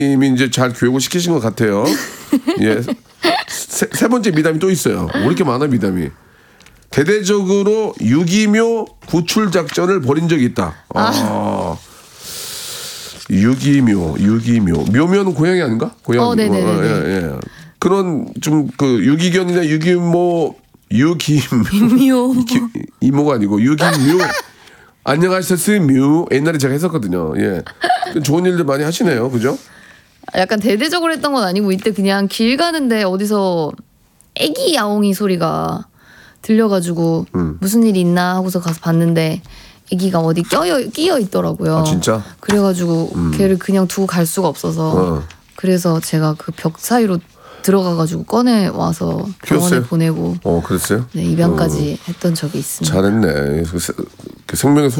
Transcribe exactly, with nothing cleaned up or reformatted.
이미 이제 잘 교육을 시키신 것 같아요. 예. 세, 세 번째 미담이 또 있어요. 왜 이렇게 많아 미담이. 대대적으로 유기묘 구출 작전을 벌인 적이 있다. 아. 아. 유기묘, 유기묘. 묘묘는 고양이 아닌가? 고양이. 어, 네네네. 어, 예, 예. 그런 좀 그 유기견이나 유기모, 유기묘. 이모가 아니고 유기묘. 안녕하셨어요. 옛날에 제가 했었거든요. 예. 좋은 일들 많이 하시네요. 그죠? 약간 대대적으로 했던 건 아니고 이때 그냥 길 가는데 어디서 애기 야옹이 소리가 들려가지고 음. 무슨 일이 있나 하고서 가서 봤는데 애기가 어디 껴여, 끼어 있더라고요. 아, 진짜? 그래가지고 음. 걔를 그냥 두고 갈 수가 없어서 어. 그래서 제가 그 벽 사이로 들어가가지고 꺼내 와서 병원에 키웠어요? 보내고 어, 그랬어요? 네, 입양까지 어. 했던 적이 있습니다. 잘했네. 그 생명의